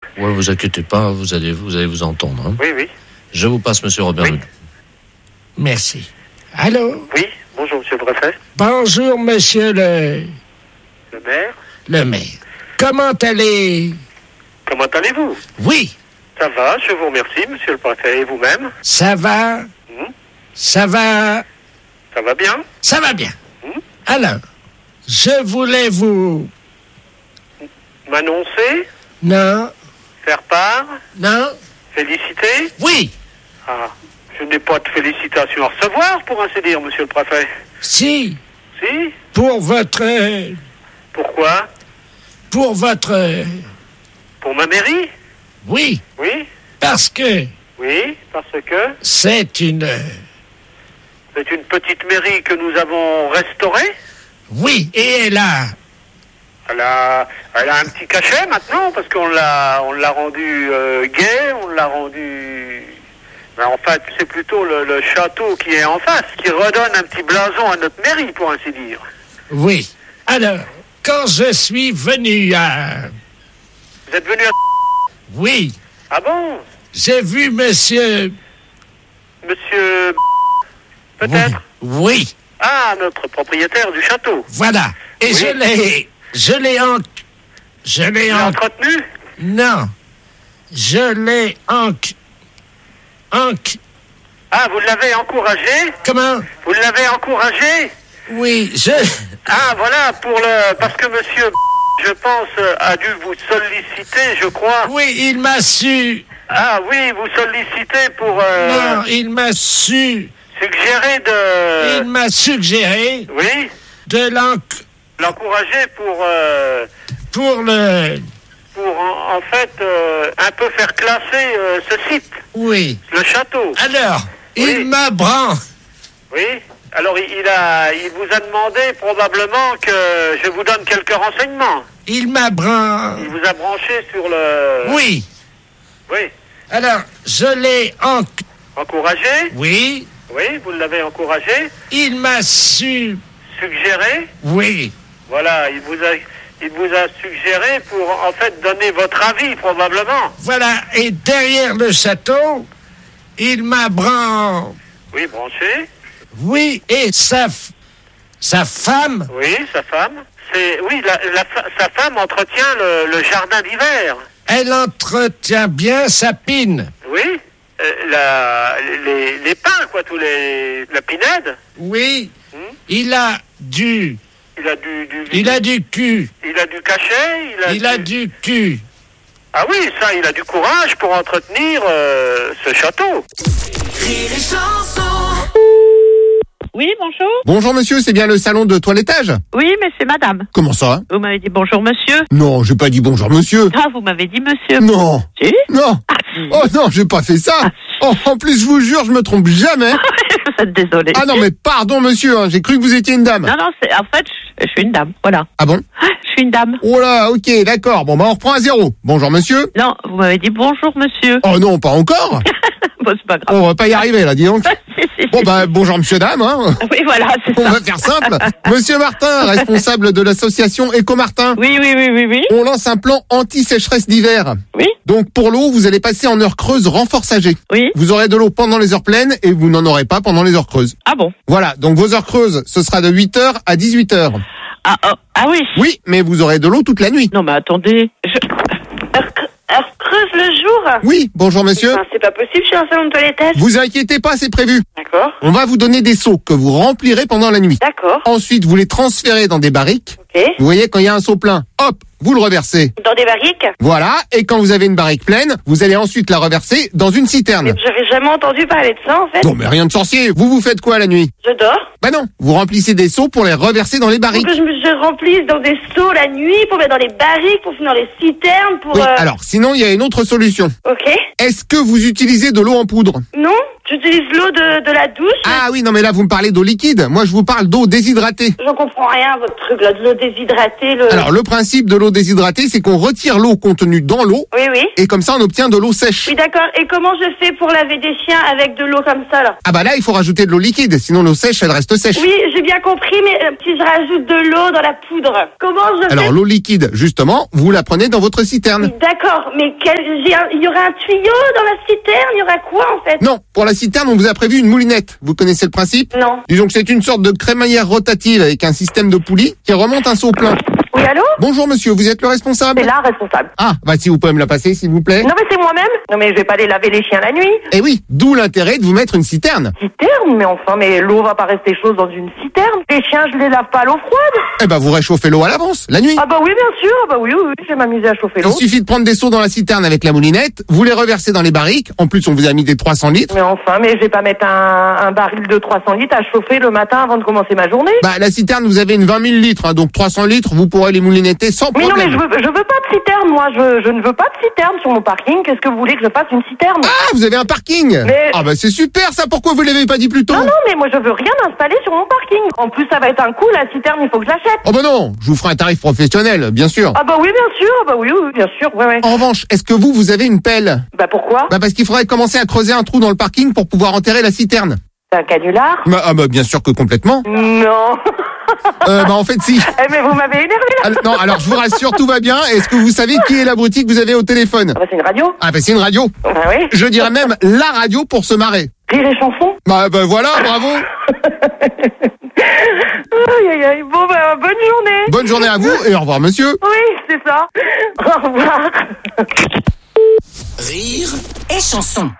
Ouais, vous inquiétez pas, vous allez vous entendre. Hein. Oui. Je vous passe monsieur Robert Oui. Ledoux. Merci. Allô? Oui, bonjour monsieur le préfet. Bonjour monsieur Le maire. le maire. Comment allez? Comment allez-vous? Oui, Ça va, je vous remercie monsieur le préfet. Et vous-même? ça va. Ça va. Ça va bien? Ça va bien. Alors, je voulais vous... M'annoncer? Non, Faire part? non, Féliciter? oui, Ah, je n'ai pas de félicitations à recevoir, pour ainsi dire, monsieur le préfet. si, Si? pour votre... Pourquoi? Pour votre... Pour ma mairie? Oui, Oui? parce que Oui, parce que c'est une... c'est une petite mairie que nous avons restaurée. Oui, et elle a... Elle a un petit cachet maintenant, parce qu'on l'a rendu gai, on l'a rendu... Mais en fait, c'est plutôt le château qui est en face, qui redonne un petit blason à notre mairie, pour ainsi dire. Oui. Alors, quand je suis venu à... Vous êtes venu à... Oui, Ah bon? j'ai vu monsieur... Monsieur... Peut-être? Oui, Ah, notre propriétaire du château. voilà. Et Oui. je l'ai Entretenu? Non. Je l'ai Ah, vous l'avez encouragé? Comment? Vous l'avez encouragé? Oui, Ah, voilà, parce que monsieur, je pense, a dû vous solliciter, je crois. Oui, il m'a su... Ah oui, vous sollicitez pour Non, il m'a su... suggérer Il m'a suggéré Oui, de l'encourager pour en fait un peu faire classer ce site, Oui. le château. Alors, Oui. il m'a Oui. Alors il vous a demandé probablement que je vous donne quelques renseignements. Il vous a branché sur le... Oui. Oui. Alors, je l'ai Encouragé? Oui. Oui, vous l'avez encouragé. Il m'a suggéré. Oui. Voilà, il vous a suggéré pour en fait donner votre avis probablement. Voilà. Et derrière le château, il m'a Oui, branché. Oui, et sa femme. Oui, sa femme. Sa femme entretient le jardin d'hiver. Elle entretient bien sa pine. Oui. Les pins, quoi, la pinède. Oui. Il a du cul. Il a du cachet. Il a du cul. Ah oui, ça, il a du courage pour entretenir ce château. Oui, bonjour. Bonjour monsieur, c'est bien le salon de toilettage? Oui, mais c'est madame. Comment ça? Vous m'avez dit bonjour monsieur. Non, j'ai pas dit bonjour monsieur. Ah, vous m'avez dit monsieur. Non. Si? Non. Oh non, j'ai pas fait ça. Oh, en plus, je vous jure, je me trompe jamais. Vous êtes désolé. Ah non, mais pardon monsieur, hein, j'ai cru que vous étiez une dame. Non, en fait, je suis une dame, voilà. Ah bon? Je suis une dame. Oh là, ok, d'accord. Bon, bah on reprend à zéro. Bonjour monsieur. Non, vous m'avez dit bonjour monsieur. Oh non, pas encore. Bon, c'est pas grave. On va pas y arriver là, dis donc. Bon bah bonjour monsieur dame, hein. Oui, voilà, c'est On ça. va faire simple. Monsieur Martin, responsable de l'association Éco Martin. Oui. On lance un plan anti-sécheresse d'hiver. Oui. Donc pour l'eau, vous allez passer en heure creuse renforçagée. Oui. Vous aurez de l'eau pendant les heures pleines et vous n'en aurez pas pendant les heures creuses. Ah bon? Voilà, donc vos heures creuses, ce sera de 8h à 18h. Ah oui. Oui, mais vous aurez de l'eau toute la nuit. Non, mais attendez. Heure creuse le jour? Oui, bonjour monsieur. Enfin, c'est pas possible, je suis un salon de toilettage. Vous inquiétez pas, c'est prévu. D'accord. On va vous donner des seaux que vous remplirez pendant la nuit. D'accord. Ensuite, vous les transférez dans des barriques. Ok. Vous voyez, quand il y a un seau plein, hop, vous le reversez. Dans des barriques? Voilà, et quand vous avez une barrique pleine, vous allez ensuite la reverser dans une citerne. J'avais jamais entendu parler de ça, en fait. Non, mais rien de sorcier. Vous faites quoi la nuit? Je dors. Bah non, vous remplissez des seaux pour les reverser dans les barriques. Pour que je remplisse dans des seaux la nuit, pour mettre dans les barriques, pour finir dans les citernes, pour... Oui, alors, sinon, il y a une autre solution. Ok. Est-ce que vous utilisez de l'eau en poudre? Non, J'utilise l'eau de la douche. Ah oui, non mais là vous me parlez d'eau liquide. Moi je vous parle d'eau déshydratée. Je comprends rien, votre truc là, de l'eau déshydratée. Alors le principe de l'eau déshydratée, c'est qu'on retire l'eau contenue dans l'eau. Oui, oui. Et comme ça on obtient de l'eau sèche. Oui, d'accord. Et comment je fais pour laver des chiens avec de l'eau comme ça, là? Ah bah là il faut rajouter de l'eau liquide, sinon l'eau sèche elle reste sèche. Oui, j'ai bien compris, mais si je rajoute de l'eau dans la poudre, comment je fais? Alors l'eau liquide, justement, vous la prenez dans votre citerne. D'accord, mais il y aura un tuyau dans la citerne? Il y aura quoi, en fait? Non, pour la citerne, on vous a prévu une moulinette. Vous connaissez le principe? Non. Disons que c'est une sorte de crémaillère rotative avec un système de poulies qui remonte un seau plein. Oui, allô? Bonjour monsieur, vous êtes le responsable? C'est là, responsable. Ah, bah si vous pouvez me la passer, s'il vous plaît. Non, mais c'est moi-même. Non, mais je vais pas aller laver les chiens la nuit. Eh oui, d'où l'intérêt de vous mettre une citerne. Citerne? Mais enfin, mais l'eau va pas rester chaude dans une citerne. Les chiens, je les lave pas à l'eau froide. Eh ben vous réchauffez l'eau à l'avance, la nuit. Ah bah oui, bien sûr. Ah bah oui, je vais m'amuser à chauffer l'eau. Il suffit de prendre des seaux dans la citerne avec la moulinette, vous les reversez dans les barriques. En plus, on vous a mis des 300 litres. Mais enfin, mais je vais pas mettre un baril de 300 litres à chauffer le matin avant de commencer ma journée. Bah la citerne, vous avez une 20 000 litres, hein, donc 300 litres, vous pourrez les moulinetter sans Mais non, problème. mais je veux pas de citerne, moi. Je ne veux pas de citerne sur mon parking. Qu'est-ce que vous voulez que je fasse une citerne? Ah, vous avez un parking. Mais- Ah bah c'est super ça, pourquoi vous l'avez pas dit plus tôt? Non, mais moi, je veux rien installer sur mon parking. En plus, ça va être un coup, la citerne, il faut que je l'achète. Oh bah non, je vous ferai un tarif professionnel, bien sûr. Ah bah oui, bien sûr. Ah bah oui, bien sûr. Ouais. En revanche, est-ce que vous avez une pelle? Bah pourquoi? Bah parce qu'il faudrait commencer à creuser un trou dans le parking pour pouvoir enterrer la citerne. C'est un canular? Bah bien sûr que complètement. Non. Bah en fait si. Eh, mais vous m'avez énervé, là. Non, alors je vous rassure, tout va bien. Est-ce que vous savez qui est l'abruti que vous avez au téléphone? Ah bah c'est une radio. Ah bah c'est une radio. Ah oui. Je dirais même la radio pour se marrer. Rire et chanson. Bah voilà, bravo. Aïe. Bon, bah, bonne journée. Bonne journée à vous et au revoir monsieur. Oui, c'est ça. Au revoir. Rire et chanson.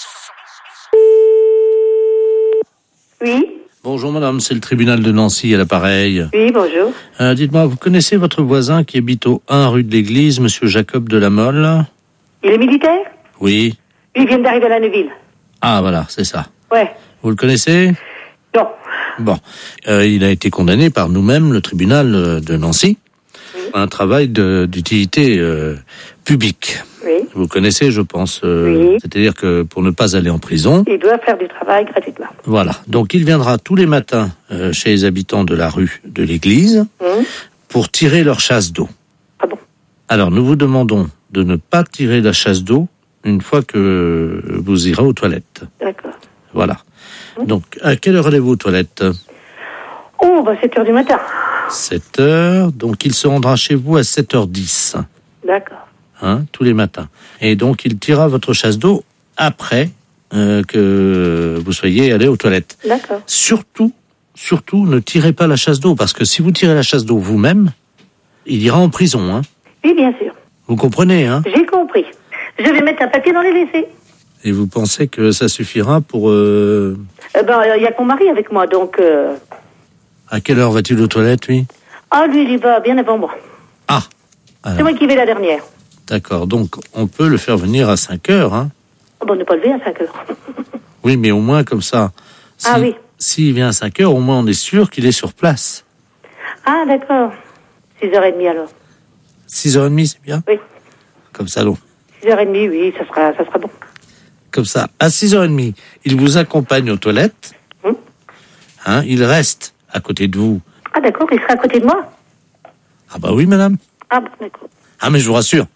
Oui, Bonjour madame, c'est le tribunal de Nancy à l'appareil. oui, bonjour. Dites-moi, vous connaissez votre voisin qui habite au 1 rue de l'Église, monsieur Jacob de la Mole? Il est militaire? Oui. Il vient d'arriver à la Neuville. Ah voilà, c'est ça. Ouais. Vous le connaissez? Non. Bon. Il a été condamné par nous-mêmes, le tribunal de Nancy, à un travail d'utilité publique. Oui. Vous connaissez, je pense. Oui. C'est-à-dire que pour ne pas aller en prison, Il doit faire du travail gratuitement. voilà. Donc il viendra tous les matins chez les habitants de la rue de l'Église pour tirer leur chasse d'eau. Ah bon? Alors, nous vous demandons de ne pas tirer la chasse d'eau une fois que vous irez aux toilettes. D'accord. Voilà. Donc, à quelle heure allez-vous aux toilettes? Oh, bah 7h du matin. 7 heures. Donc, il se rendra chez vous à 7h10. D'accord. Tous les matins. Et donc, il tirera votre chasse d'eau après que vous soyez allé aux toilettes. D'accord. Surtout, ne tirez pas la chasse d'eau, parce que si vous tirez la chasse d'eau vous-même, il ira en prison. Oui, bien sûr. Vous comprenez, hein? J'ai compris. Je vais mettre un papier dans les WC. Et vous pensez que ça suffira pour... Il y a que mon mari avec moi, donc... À quelle heure va-t-il aux toilettes, lui? Ah, lui, il y va bien avant moi. Ah, C'est alors, moi qui vais la dernière. d'accord. Donc, on peut le faire venir à 5 heures, hein? Ah, bon, on n'est pas levé à 5h. Oui, mais au moins, comme ça... Ah oui. S'il vient à 5 heures, au moins, on est sûr qu'il est sur place. Ah, d'accord. 6h30 alors. 6h30, c'est bien? Oui. Comme ça, non. 6h30, oui, ça sera bon. Comme ça, à 6h30, il vous accompagne aux toilettes. Il reste à côté de vous. Ah, d'accord, il sera à côté de moi. Ah bah oui, madame. Ah, bon, d'accord. Ah, mais je vous rassure,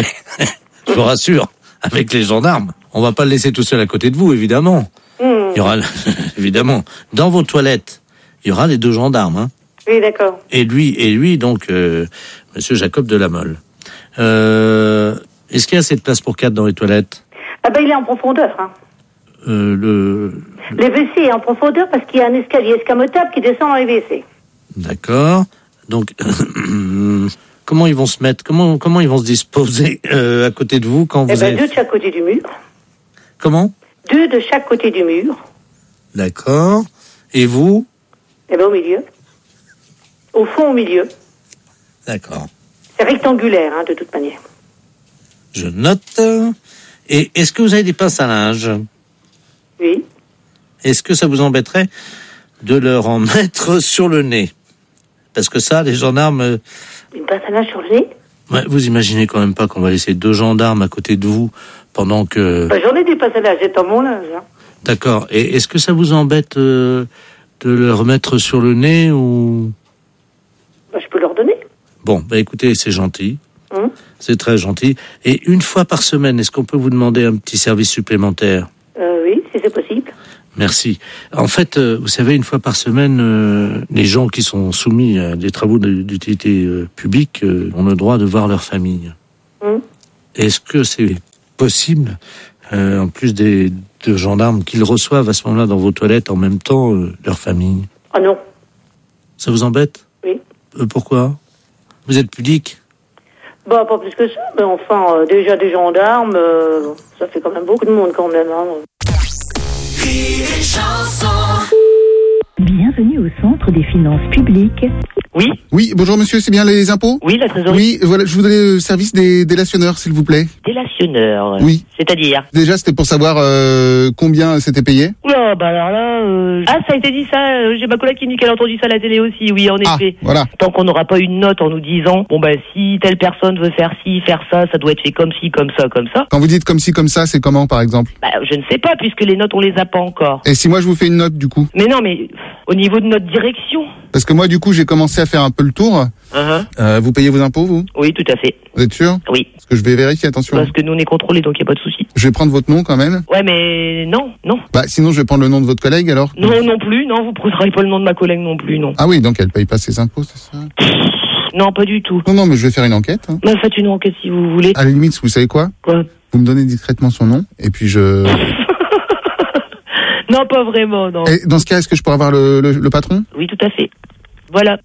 avec les gendarmes, on va pas le laisser tout seul à côté de vous, évidemment. Il y aura, évidemment, dans vos toilettes, il y aura les 2 gendarmes, Oui, d'accord. Et lui, donc, monsieur Jacob de la Mole. Est-ce qu'il y a assez de place pour 4 dans les toilettes? Ah, ben, il est en profondeur, Le WC est en profondeur parce qu'il y a un escalier escamotable qui descend dans les WC. D'accord. Donc, comment ils vont se mettre? Comment ils vont se disposer à côté de vous quand vous avez... 2 de chaque côté du mur. Comment? 2 de chaque côté du mur. D'accord. Et vous? Au milieu. Au fond, au milieu. D'accord. C'est rectangulaire, de toute manière. Je note. Et est-ce que vous avez des pinces à linge? Oui. Est-ce que ça vous embêterait de leur en mettre sur le nez? Parce que ça, les gendarmes... Une pince à linge sur le nez? Ouais, vous imaginez quand même pas qu'on va laisser 2 gendarmes à côté de vous pendant que... J'en ai des pinces à linge, j'ai dans mon linge. D'accord. Et est-ce que ça vous embête de le remettre sur le nez ou... Je peux leur donner. Bon, écoutez, c'est gentil. C'est très gentil. Et une fois par semaine, est-ce qu'on peut vous demander un petit service supplémentaire ? Oui, si c'est possible. Merci. En fait, vous savez, une fois par semaine, les gens qui sont soumis à des travaux d'utilité publique ont le droit de voir leur famille. Est-ce que c'est possible, en plus des gendarmes, qu'ils reçoivent à ce moment-là dans vos toilettes en même temps leur famille ? Ah non. Ça vous embête ? Oui. Pourquoi ? Vous êtes pudique ? Pas plus que ça, mais enfin, déjà des gendarmes, ça fait quand même beaucoup de monde quand même. Bienvenue au Centre des finances publiques. Oui. Oui, bonjour monsieur, c'est bien les impôts ? Oui, la trésorerie. Oui, voilà, je voudrais le service des délationneurs, s'il vous plaît. Délationneur. Oui. C'est-à-dire ? Déjà, c'était pour savoir combien c'était payé. Oula, alors là... Ah, ça a été dit ça, j'ai ma collègue qui me dit qu'elle a entendu ça à la télé aussi, oui, en effet. Voilà. Tant qu'on n'aura pas une note en nous disant, si telle personne veut faire ci, faire ça, ça doit être fait comme ci, comme ça, comme ça. Quand vous dites comme ci, comme ça, c'est comment, par exemple ? Je ne sais pas, puisque les notes, on les a pas encore. Et si moi, je vous fais une note, du coup ? Mais non, mais au niveau de notre direction. Parce que moi, du coup, j'ai commencé à faire un peu le tour. Vous payez vos impôts, vous ? Oui, tout à fait. Vous êtes sûr ? Oui. Parce que je vais vérifier, attention. Parce que nous, on est contrôlés, donc il n'y a pas de souci. Je vais prendre votre nom, quand même. Ouais, mais non. Sinon, je vais prendre le nom de votre collègue, alors ? Non plus, non, vous ne prendrez pas le nom de ma collègue non plus, non. Ah oui, donc elle paye pas ses impôts, c'est ça ? Non, pas du tout. Non, mais je vais faire une enquête. Faites une enquête si vous voulez. À la limite, vous savez quoi ? Quoi ? Vous me donnez discrètement son nom, et puis je... Non, pas vraiment, non. Et dans ce cas, est-ce que je pourrais avoir le patron ? Oui, tout à fait. Voilà.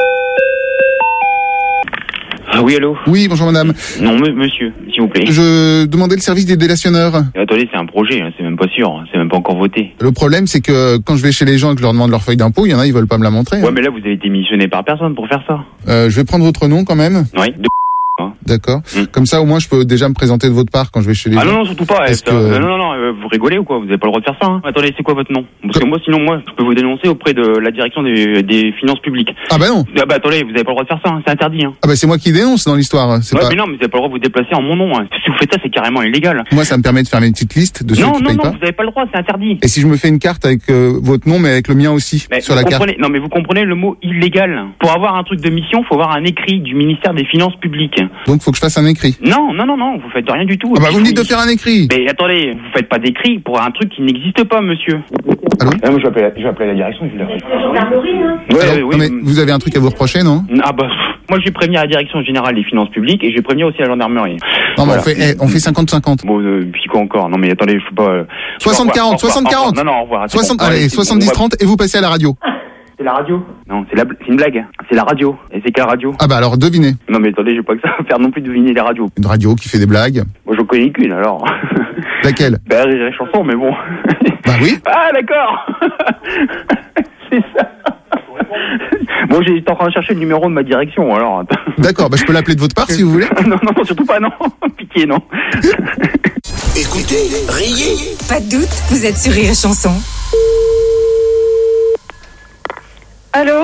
Oui, allô ? Oui, bonjour madame. Non, monsieur, s'il vous plaît. Je demandais le service des délationneurs. Attendez, c'est un projet, c'est même pas sûr, c'est même pas encore voté. Le problème, c'est que quand je vais chez les gens et que je leur demande leur feuille d'impôt, il y en a, ils veulent pas me la montrer. Ouais, mais là, vous avez été missionné par personne pour faire ça. Je vais prendre votre nom quand même. Oui, D'accord. Comme ça, au moins, je peux déjà me présenter de votre part quand je vais chez les gens. Ah non, surtout pas. Que... Vous rigolez ou quoi ? Vous avez pas le droit de faire ça. Attendez, c'est quoi votre nom ? Parce que moi, sinon, je peux vous dénoncer auprès de la direction des finances publiques. Ah bah non. Attendez, vous avez pas le droit de faire ça, c'est interdit. Ah bah c'est moi qui dénonce dans l'histoire. Mais non, mais vous avez pas le droit de vous déplacer en mon nom. Si vous faites ça, c'est carrément illégal. Moi, ça me permet de faire une petite liste de ceux qui payent pas. Non, vous avez pas le droit, c'est interdit. Et si je me fais une carte avec votre nom, mais avec le mien aussi, sur la carte. Non, mais vous comprenez le mot illégal. Pour avoir un truc de mission, faut avoir un écrit du ministère des Finances publiques. Donc, faut que je fasse un écrit. Non, vous faites rien du tout. Ah bah vous me dites de faire un écrit. Mais attendez, vous faites pas d'écrit pour un truc qui n'existe pas, monsieur. Allô ? Moi, je vais appeler la direction. Je vais la... C'est la gendarmerie, hein ? Oui. Non, mais vous avez un truc à vous reprocher, non ? Moi, je vais prévenir la direction générale des finances publiques et je vais prévenir aussi la gendarmerie. Non, mais on fait 50-50. Bon, puis quoi encore ? Non, mais attendez, je peux pas... 60-40, 60-40. Non, au revoir. Allez, 70-30 et vous passez à la radio. C'est la radio ? Non, c'est une blague. C'est la radio. Et c'est quelle radio ? Ah bah alors, devinez. Non, mais attendez, j'ai pas que ça à faire non plus de deviner les radios. Une radio qui fait des blagues. Moi, j'en connais qu'une, alors. Laquelle ? La chanson, mais bon. Bah oui. Ah, d'accord. C'est ça. Bon, j'étais en train de chercher le numéro de ma direction, alors. D'accord, je peux l'appeler de votre part si vous voulez. Non, surtout pas, non. Pitié, non. Écoutez, riez. Pas de doute, vous êtes sur Rire et Chanson. Allô ?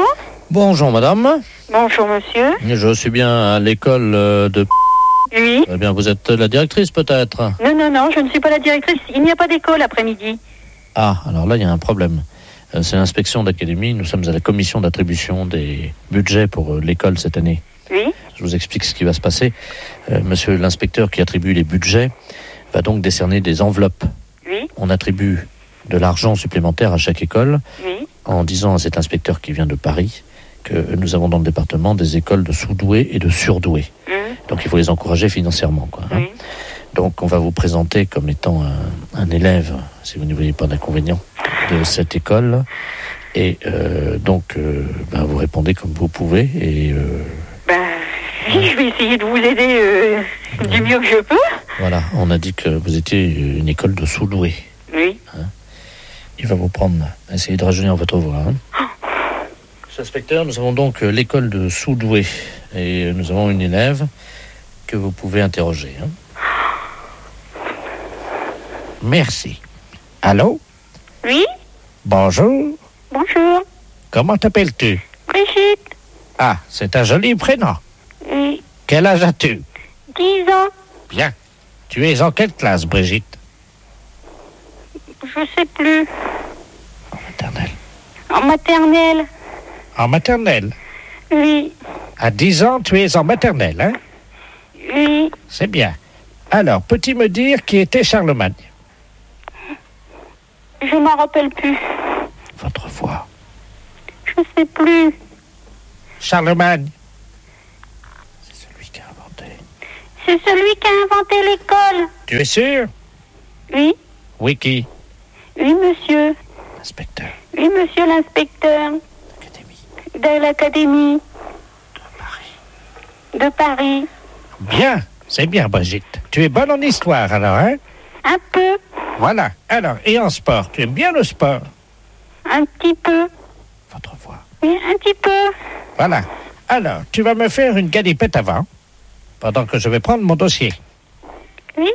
Bonjour madame. Bonjour monsieur. Je suis bien à l'école de... Oui. Eh bien, vous êtes la directrice peut-être ? Non, je ne suis pas la directrice. Il n'y a pas d'école l'après-midi. Ah, alors là, il y a un problème. C'est l'inspection d'académie. Nous sommes à la commission d'attribution des budgets pour l'école cette année. Oui. Je vous explique ce qui va se passer. Monsieur l'inspecteur qui attribue les budgets va donc décerner des enveloppes. Oui. On attribue de l'argent supplémentaire à chaque école. Oui. En disant à cet inspecteur qui vient de Paris que nous avons dans le département des écoles de sous-doués et de surdoués. Donc il faut les encourager financièrement, quoi. Hein. Donc on va vous présenter comme étant un élève, si vous ne voyez pas d'inconvénient, de cette école. Et donc vous répondez comme vous pouvez. Et je vais essayer de vous aider du mieux que je peux. Voilà, on a dit que vous étiez une école de sous-doués. Oui. Hein. Il va vous prendre, essayer de rajeunir votre voix. Hein. Monsieur l'inspecteur, nous avons donc l'école de sous-doués. Et nous avons une élève que vous pouvez interroger. Hein. Merci. Allô ? Oui ? Bonjour. Bonjour. Comment t'appelles-tu ? Brigitte. Ah, c'est un joli prénom. Oui. Quel âge as-tu ? 10 ans. Bien. Tu es en quelle classe, Brigitte ? Je Je sais plus. En maternelle. En maternelle. En maternelle. Oui. À 10 ans, tu es en maternelle, hein? Oui. C'est bien. Alors, peux-tu me dire qui était Charlemagne? Je m'en rappelle plus. Votre voix. Je sais plus. Charlemagne. C'est celui qui a inventé. C'est celui qui a inventé l'école. Tu es sûr? Oui. Oui, qui? Oui, monsieur. Inspecteur. Oui, monsieur l'inspecteur. De l'académie. De Paris. Bien, c'est bien, Brigitte. Tu es bonne en histoire, alors, hein? Un peu. Voilà. Alors, et en sport? Tu aimes bien le sport? Un petit peu. Votre voix. Oui, un petit peu. Voilà. Alors, tu vas me faire une galipette avant, pendant que je vais prendre mon dossier. Oui.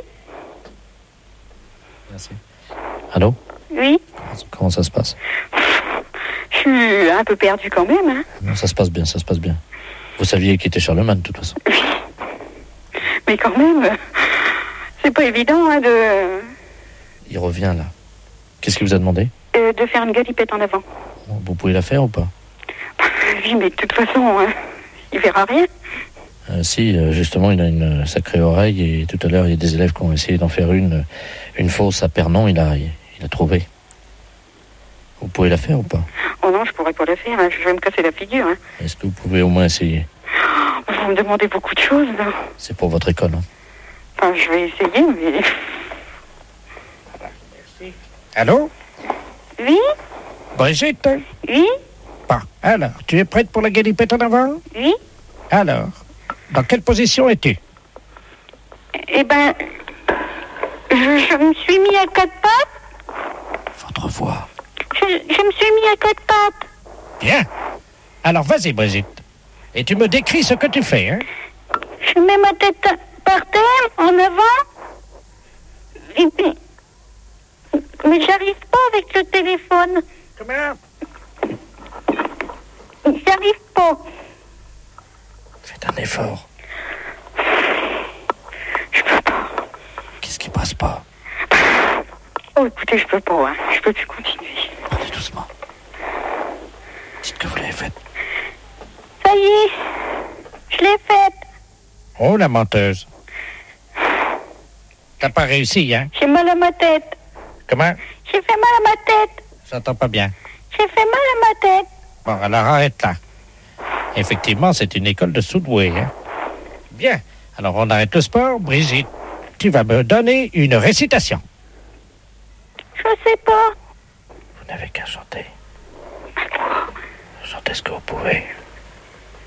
Merci. Allô? Oui. Comment ça se passe? Je suis un peu perdue quand même, hein. Non, ça se passe bien, ça se passe bien. Vous saviez qui était Charlemagne, de toute façon. Oui. Mais quand même, c'est pas évident, hein, de... Il revient, là. Qu'est-ce qu'il vous a demandé? De faire une galipette en avant. Vous pouvez la faire ou pas? Oui, mais de toute façon, il verra rien. Si, justement, il a une sacrée oreille et tout à l'heure, il y a des élèves qui ont essayé d'en faire une fausse à Pernon, il a trouvé. Vous pouvez la faire ou pas? Oh non, je pourrais pas la faire, hein. Je vais me casser la figure. Hein. Est-ce que vous pouvez au moins essayer? Vous me demandez beaucoup de choses, là. C'est pour votre école, hein? Enfin, je vais essayer, mais... Merci. Allô? Oui? Brigitte? Oui? Bon, alors, tu es prête pour la galipette en avant? Oui? Alors, dans quelle position es-tu? Eh ben, je me suis mis à quatre pattes. Votre voix. Je me suis mis à quatre pattes. Bien. Alors, vas-y, Brigitte. Et tu me décris ce que tu fais, hein? Je mets ma tête par terre, en avant. Et puis... Mais j'arrive pas avec le téléphone. Comment? J'arrive pas. Faites un effort. Je peux pas. Qu'est-ce qui passe pas? Oh, écoutez, je peux pas, hein. Je peux plus continuer. Parlez doucement. Dites que vous l'avez faite. Ça y est, je l'ai faite. Oh, la menteuse. T'as pas réussi, hein? J'ai mal à ma tête. Comment? J'ai fait mal à ma tête. J'entends pas bien. J'ai fait mal à ma tête. Bon, alors arrête là. Effectivement, c'est une école de Soudoué, hein? Bien. Alors, on arrête le sport. Brigitte, tu vas me donner une récitation. Je sais pas. Vous n'avez qu'à chanter. Chantez ce que vous pouvez.